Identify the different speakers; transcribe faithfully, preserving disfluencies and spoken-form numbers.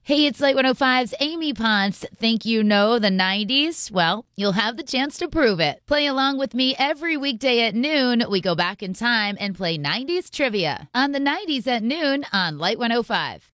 Speaker 1: Hey, it's Light one oh five's Amy Ponce. Think you know the nineties? Well, you'll have the chance to prove it. Play along with me every weekday at noon. We go back in time and play nineties trivia on the nineties at noon on Light one oh five.